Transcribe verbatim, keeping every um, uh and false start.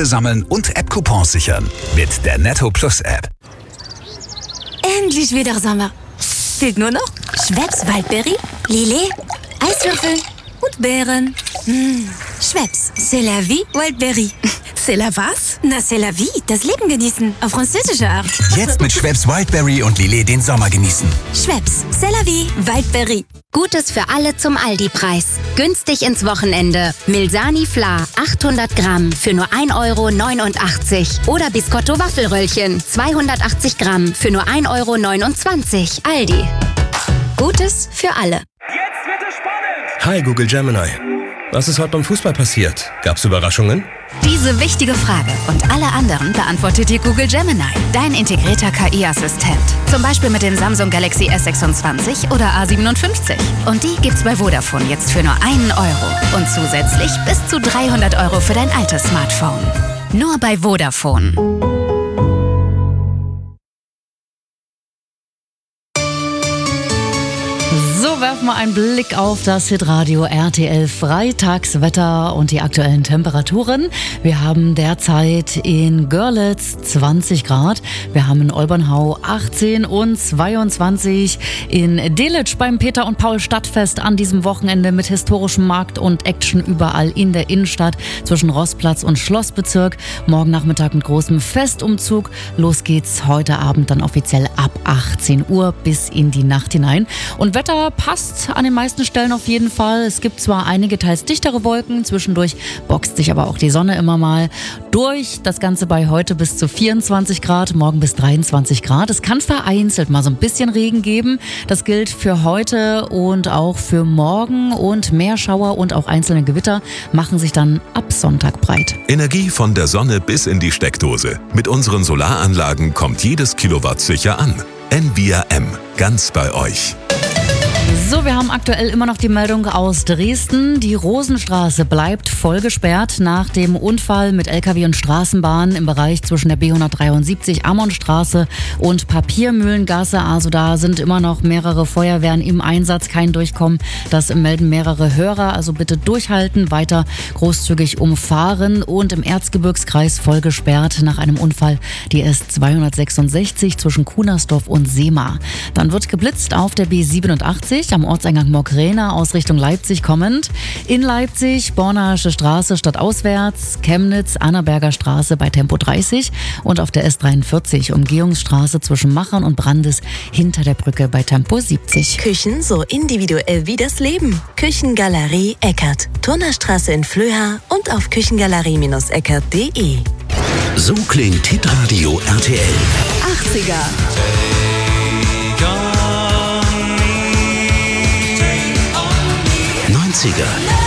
Punkte sammeln und App-Coupons sichern. Mit der Netto Plus App. Endlich wieder Sommer. Fehlt nur noch Schweppes Waldbeere, Lillet, Eiswürfel und Beeren. Mmh. Schweppes, c'est la vie Waldbeere. C'est la was? Na, c'est la vie, das Leben genießen, auf französische Art. Jetzt mit Schweppes Wildberry und Lillet den Sommer genießen. Schweppes, c'est la vie Waldbeere. Gutes für alle zum Aldi-Preis. Günstig ins Wochenende. Milsani Fla achthundert Gramm für nur ein Euro neunundachtzig. Oder Biscotto Waffelröllchen zweihundertachtzig Gramm für nur ein Euro neunundzwanzig. Aldi. Gutes für alle. Jetzt wird es spannend! Hi Google Gemini. Was ist heute beim Fußball passiert? Gab's Überraschungen? Diese wichtige Frage und alle anderen beantwortet dir Google Gemini, dein integrierter K I-Assistent. Zum Beispiel mit dem Samsung Galaxy S sechsundzwanzig oder A siebenundfünfzig. Und die gibt's bei Vodafone jetzt für nur einen Euro. Und zusätzlich bis zu dreihundert Euro für dein altes Smartphone. Nur bei Vodafone. So, werfen wir einen Blick auf das Hitradio R T L Freitagswetter und die aktuellen Temperaturen. Wir haben derzeit in Görlitz zwanzig Grad, wir haben in Olbernhau achtzehn und zweiundzwanzig, in Delitzsch beim Peter und Paul Stadtfest an diesem Wochenende mit historischem Markt und Action überall in der Innenstadt zwischen Rossplatz und Schlossbezirk. Morgen Nachmittag mit großem Festumzug. Los geht's heute Abend dann offiziell ab achtzehn Uhr bis in die Nacht hinein. Und Wetter passt an den meisten Stellen auf jeden Fall. Es gibt zwar einige teils dichtere Wolken, zwischendurch boxt sich aber auch die Sonne immer mal durch. Das Ganze bei heute bis zu vierundzwanzig Grad, morgen bis dreiundzwanzig Grad. Es kann vereinzelt mal so ein bisschen Regen geben. Das gilt für heute und auch für morgen. Und Meerschauer und auch einzelne Gewitter machen sich dann ab Sonntag breit. Energie von der Sonne bis in die Steckdose. Mit unseren Solaranlagen kommt jedes Kilowatt sicher an. N V R M, ganz bei euch. So, wir haben aktuell immer noch die Meldung aus Dresden. Die Rosenstraße bleibt voll gesperrt nach dem Unfall mit L K W und Straßenbahn im Bereich zwischen der B hundertdreiundsiebzig Ammonstraße und Papiermühlengasse. Also da sind immer noch mehrere Feuerwehren im Einsatz, kein Durchkommen. Das melden mehrere Hörer. Also bitte durchhalten, weiter großzügig umfahren. Und im Erzgebirgskreis voll gesperrt nach einem Unfall die S zweihundertsechsundsechzig zwischen Kunersdorf und Sehma. Dann wird geblitzt auf der B siebenundachtzig am Ortseingang Mockrena aus Richtung Leipzig kommend. In Leipzig, Bornaische Straße stadtauswärts, Chemnitz, Annaberger Straße bei Tempo dreißig und auf der S dreiundvierzig Umgehungsstraße zwischen Machern und Brandes hinter der Brücke bei Tempo siebzig. Küchen so individuell wie das Leben. Küchengalerie Eckert. Turnerstraße in Flöha und auf küchengalerie Eckert punkt de. So klingt Hitradio R T L. achtziger. neunziger.